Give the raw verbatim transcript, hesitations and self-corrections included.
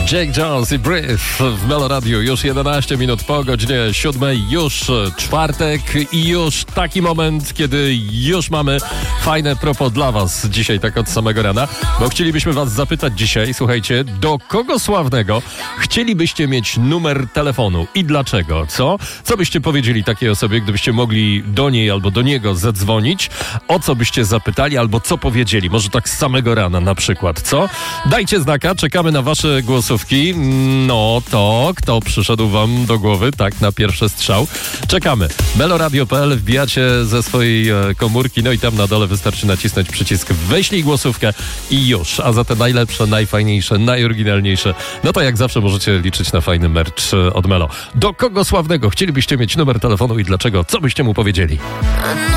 Jake Jones i Breathe w Melo Radio. Już jedenaście minut po godzinie siódmej, już czwartek i już taki moment, kiedy już mamy fajne propos dla was dzisiaj, tak od samego rana, bo chcielibyśmy was zapytać dzisiaj, słuchajcie, do kogo sławnego chcielibyście mieć numer telefonu i dlaczego, co? Co byście powiedzieli takiej osobie, gdybyście mogli do niej albo do niego zadzwonić? O co byście zapytali albo co powiedzieli? Może tak z samego rana na przykład, co? Dajcie znaka, czekamy na wasze głosówki. No to, kto przyszedł wam do głowy, tak, na pierwszy strzał. Czekamy. meloradio kropka p l, wbijacie ze swojej e, komórki, no i tam na dole wystarczy nacisnąć przycisk wyślij głosówkę i już. A za te najlepsze, najfajniejsze, najoryginalniejsze, no to jak zawsze możecie liczyć na fajny merch od Melo. Do kogo sławnego chcielibyście mieć numer telefonu i dlaczego? Co byście mu powiedzieli?